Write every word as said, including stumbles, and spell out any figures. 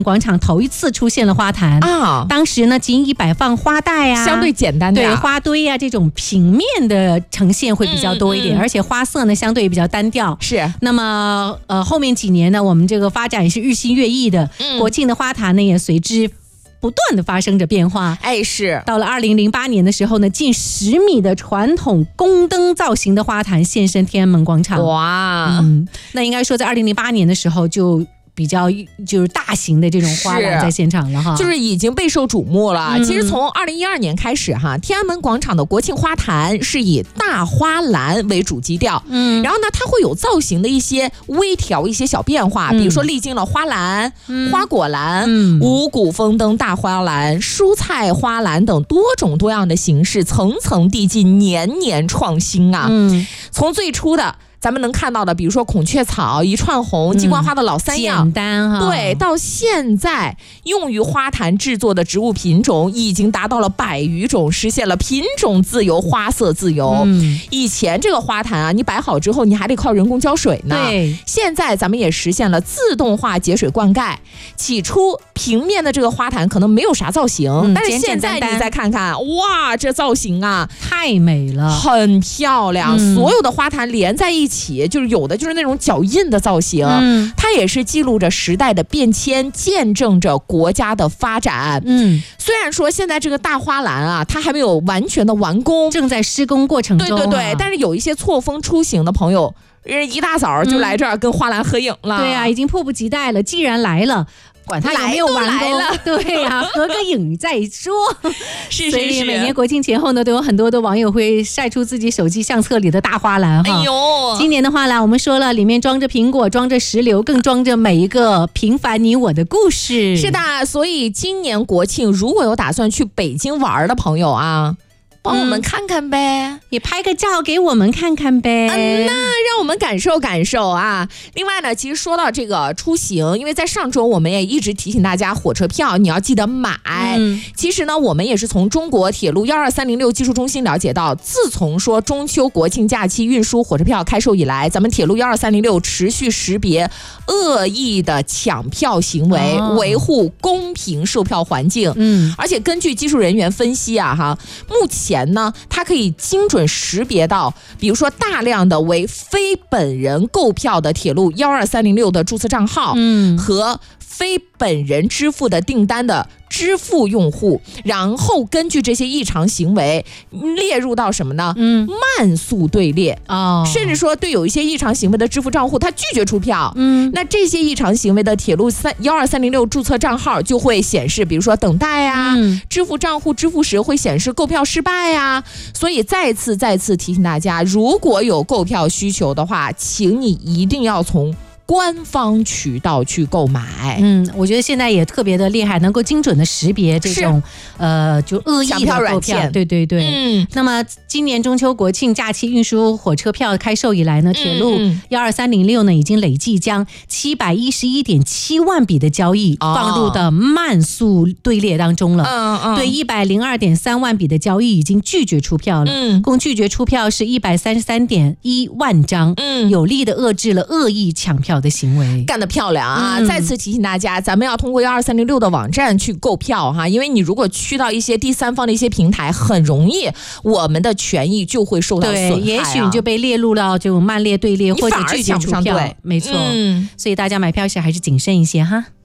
广场头一次出现了花坛啊，当时呢仅以摆放花带啊， 相对简单的、啊、 对花堆啊这种平面的呈现会比较多一点，嗯嗯、而且花色呢相对比较单调。 是， 那么呃后面几年呢，我们这个发展也是日新月异的，嗯、国庆的花坛呢也随之不断的发生着变化。 哎，是到了二零零八年的时候呢，近十米的传统宫灯造型的花坛现身天安门广场。 哇， 嗯，那应该说在二零零八年的时候就比较就是大型的这种花篮在现场了哈， 就是已经备受瞩目了。嗯、其实从二零一二年开始哈，天安门广场的国庆花坛是以大花篮为主基调，嗯，然后呢，它会有造型的一些微调、一些小变化，嗯、比如说历经了花篮、嗯、花果篮、嗯、五谷丰登大花篮、蔬菜花篮等多种多样的形式，层层递进，年年创新啊。嗯，从最初的咱们能看到的，比如说孔雀草、一串红、鸡冠花的老三样， 简单哈。 对，到现在用于花坛制作的植物品种已经达到了百余种，实现了品种自由、花色自由。嗯，以前这个花坛啊，你摆好之后，你还得靠人工浇水呢。 对， 现在咱们也实现了自动化节水灌溉。起初平面的这个花坛可能没有啥造型，嗯、但是现在你再看看，哇，这造型啊， 太美了， 很漂亮。嗯、所有的花坛连在一起。就是有的就是那种脚印的造型，嗯、它也是记录着时代的变迁，见证着国家的发展。嗯，虽然说现在这个大花篮啊，它还没有完全的完工， 正在施工过程中、啊。 对对对，但是有一些错峰出行的朋友，人一大早就来这儿跟花篮合影了。 嗯、对啊，已经迫不及待了。既然来了，管他有没有完工了，对呀、啊，合个影再说。 是是是。 所以每年国庆前后呢，都有很多的网友会晒出自己手机相册里的大花篮哈。 哎呦， 今年的花篮我们说了，里面装着苹果，装着石榴，更装着每一个平凡你我的故事。 是的，所以今年国庆如果有打算去北京玩的朋友啊，帮我们看看呗、嗯， 也拍个照给我们看看呗。 嗯，那让我们感受感受啊。另外呢，其实说到这个出行，因为在上周我们也一直提醒大家，火车票你要记得买。嗯、其实呢，我们也是从中国铁路一二三零六技术中心了解到，自从说中秋国庆假期运输火车票开售以来，咱们铁路一二三零六持续识别恶意的抢票行为，哦、维护公平售票环境。嗯，而且根据技术人员分析啊，哈，目前前呢，它可以精准识别到，比如说大量的为非本人购票的铁路一二三零六的注册账号，嗯，和非本人支付的订单的支付用户，然后根据这些异常行为列入到什么呢？嗯，慢速队列哦，甚至说对有一些异常行为的支付账户，他拒绝出票。嗯，那这些异常行为的铁路三幺二三零六注册账号就会显示，比如说等待啊，嗯、支付账户支付时会显示购票失败啊。所以再次再次提醒大家，如果有购票需求的话，请你一定要从官方渠道去购买。 嗯，我觉得现在也特别的厉害，能够精准的识别这种呃就恶意的购票。对对对。嗯。那么今年中秋国庆假期运输火车票开售以来呢，铁路一二三零六呢已经累计将七百一十一点七万笔的交易放入的慢速队列当中了。嗯嗯。对，一百零二点三万笔的交易已经拒绝出票了。嗯。共拒绝出票是一百三十三点一万张。嗯。有力的遏制了恶意抢票的行为。 干得漂亮啊！嗯、再次提醒大家，咱们要通过一二三零六的网站去购票哈，因为你如果去到一些第三方的一些平台，很容易我们的权益就会受到损害、啊。对， 也许你就被列入到这种慢列队列或者拒绝出票。没错、嗯，所以大家买票时还是谨慎一些哈。